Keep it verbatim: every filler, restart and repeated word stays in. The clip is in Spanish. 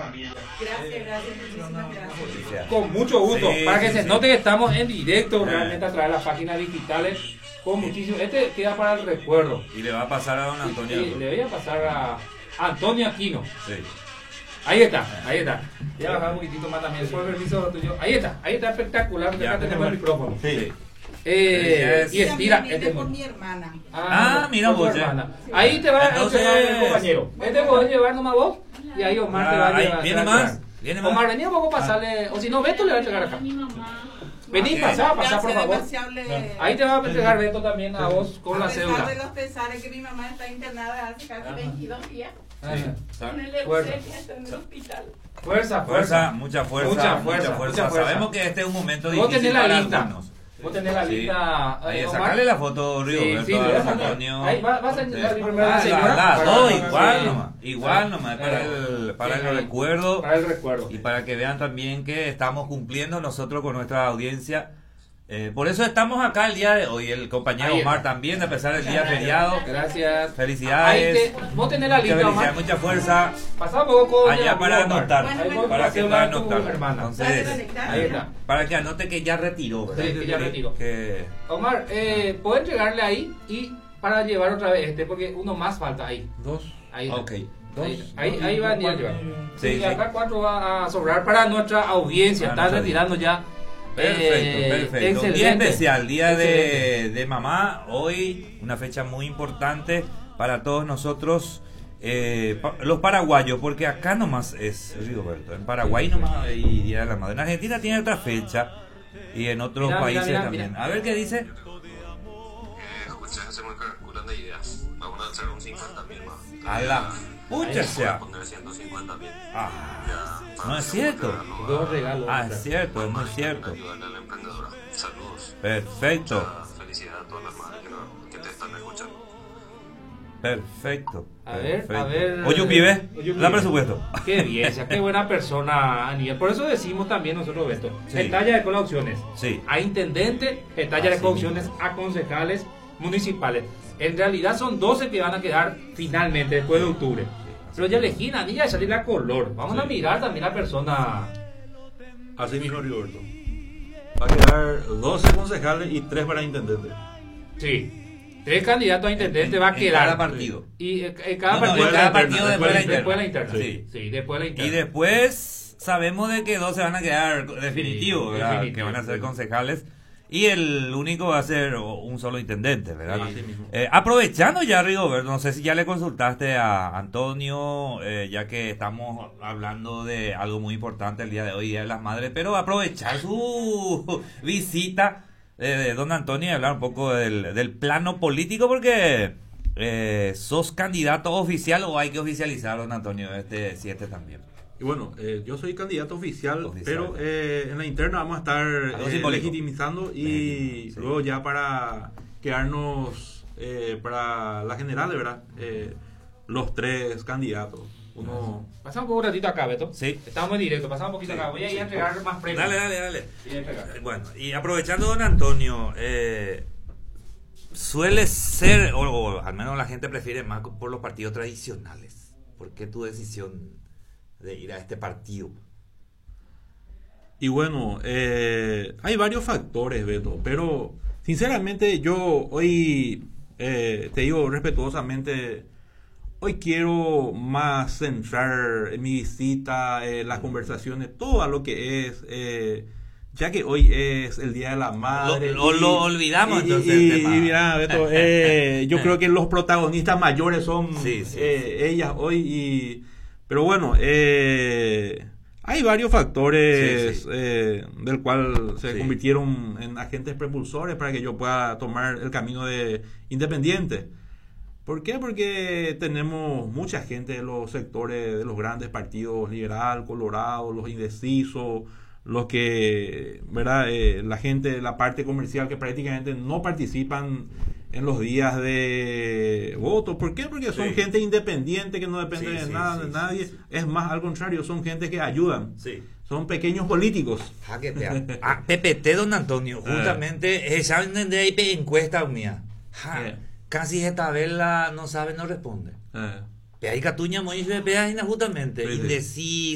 familia. Gracias, gracias, muchísimas gracias. Con mucho gusto, Sí, para que sí, se sí. note que estamos en directo Sí. realmente a través de las páginas digitales. Con muchísimo. Este queda para el recuerdo. Y le va a pasar a don Antonio. Y le voy a pasar a Antonio Aquino. Sí. Ahí está, ahí está. Voy a bajar un poquitito más también, después permiso tuyo. Ahí está, ahí está espectacular. Ya, Acá tenemos el micrófono. Sí. Eh, Sí, y es- estira. También Este viene es por muy- mi hermana. Ah, mira por tu vos, eh. hermana. Ahí te va a Entonces- llevar el compañero. Este podés llevar nomás vos. Y ahí Omar te va Ah, a ahí llevar. viene te va a más. llevar. Viene más. Omar, vení un poco a pasarle. O si no, Beto le va a entregar acá. Vení, Ok. pasá, pasá por Gracias, favor. demasiable- Ahí te va a entregar Beto también a vos con a la pesar cédula. de los pesares que mi mamá está internada hace casi veintidós días. Ajá. Con el Fuerza. leucemia está en el hospital. Fuerza, Fuerza, fuerza. mucha fuerza, Mucha mucha fuerza, fuerza. mucha fuerza. Sabemos que este es un momento Vos difícil tenés la para lista. algunos. Vos tenés la Sí. lista. Ahí, eh, Omar. sacarle la foto, Sí, Rigoberto, sí, a le vas a- Antonio. ahí va- vas a enseñar Sí. primero a la Ah, señora las para- dos, sí. igual nomás. Igual nomás, para Eh, el, para sí, el ahí. recuerdo. Para el recuerdo. Y para que vean también que estamos cumpliendo nosotros con nuestra audiencia. Eh, por eso estamos acá el día de hoy. El compañero Ahí Omar está. también, a pesar del día feriado. Gracias. Felicidades. Ahí te- vos tenés la Mucha lista, Omar. felicidad, mucha fuerza. Pasá un poco con Allá el para Omar. anotar. Bueno, Ahí bueno, vos Para pasás que la pueda de tu anotar. hermana. Entonces, Ahí está. para que anote que ya retiró, ¿verdad? Sí, que ya retiró. Que- Omar, eh, ¿puedo entregarle ahí y para llevar otra vez este? Porque uno más falta ahí. Dos. Ahí está. Ok. Ahí, ahí, ahí va a llevar. Sí, Sí, sí. acá cuatro va a sobrar para nuestra audiencia. Para Están nuestra retirando ya. Perfecto, Eh, perfecto. Día excelente. especial, día de, Excelente. de mamá. Hoy, una fecha muy importante para todos nosotros, eh, pa- los paraguayos, porque acá nomás es Rigoberto. En Paraguay nomás hay Día de la Madre. En Argentina tiene otra fecha y en otros Mira, mira, países mira, también. mira. A ver qué dice. Eh, ustedes hacemos calculan de ideas. Vamos a hacer un cincuenta mil más. A la pucha sea. Poner ciento cincuenta mil. Ah, Ya, para no es hacer cierto. un regalo Dos regalos. Ah, es cierto, es muy a- cierto. Ayudarle a la emprendedora. Saludos. Perfecto, Mucha felicidad a todas las madres que, no- que te están escuchando. perfecto. A ver, perfecto. a ver. Oye, un pibe, Oye, un la pibe. presupuesto. Qué bien, o sea, qué buena persona, Aniel. Por eso decimos también nosotros, Beto, Sí. Getalla de con las opciones. Sí. A intendente, Getalla de Así con mismo. opciones a concejales municipales. En realidad son doce que van a quedar finalmente después de octubre. Pero ya elegí la niña de salir a color. Vamos Sí. a mirar también a la persona. Así mismo, Rigoberto. Va a quedar doce concejales y tres para intendente. Sí. Tres candidatos a intendente va a En quedar. cada partido. Y eh, en cada No, no, partido. en cada interna, partido después de la interna. Después de la interna. Sí. Sí, después de la interna. Y después sabemos de que dos se van a quedar definitivos, Sí, ¿verdad? definitivo. Que van a ser concejales. Y el único va a ser un solo intendente, ¿verdad? Así mismo. Eh, aprovechando ya, Rigoberto, no sé si ya le consultaste a Antonio, eh, ya que estamos hablando de algo muy importante el día de hoy, Día de las Madres, pero aprovechar su visita eh, de don Antonio y hablar un poco del, del plano político, porque eh, sos candidato oficial o hay que oficializar, don Antonio, este siete también. Y bueno, eh, yo soy candidato oficial, Oficial. pero eh, en la interna vamos a estar Algo eh, simbólico. legitimizando y Legítimo, sí. luego ya para quedarnos eh, para la general, ¿verdad? Eh, los tres candidatos. Uno, Pasamos un poco un ratito acá, Beto. Sí. Estamos en directo, pasamos un poquito Sí, acá. Voy a ir sí. a entregar más premios. Dale, dale, dale. Voy a entregar. Eh, Bueno, y aprovechando, don Antonio, eh, suele ser, o, o al menos la gente prefiere más por los partidos tradicionales. ¿Por qué tu decisión de ir a este partido? y bueno, eh, hay varios factores, Beto, pero sinceramente yo hoy, eh, te digo respetuosamente, hoy quiero más centrar mi visita, eh, las conversaciones, todo a lo que es, eh, ya que hoy es el Día de la Madre. Lo- lo- lo olvidamos, y- entonces, Y, el tema. y mira, Beto, eh, yo creo que los protagonistas mayores son Sí, sí, eh, ellas hoy. Y, pero bueno, eh, hay varios factores Sí, sí. eh, del cual se Sí. convirtieron en agentes propulsores para que yo pueda tomar el camino de independiente. ¿Por qué? Porque tenemos mucha gente de los sectores de los grandes partidos liberal, colorado, los indecisos, los que, ¿verdad? Eh, la gente, la parte comercial que prácticamente no participan en los días de voto. ¿Por qué? Porque son Sí. gente independiente que no depende Sí, de sí, nada, sí, de sí, nadie. sí. Es más, al contrario, son gente que ayudan. Sí. Son pequeños políticos. Ah, P P T, don Antonio, justamente, eh, ¿saben de ahí encuesta mía? Ja, Eh. Casi esta vela no sabe, no responde. Eh. Pe ahí Catuña Moisés, pe ahí justamente, Sí, sí. indeciso.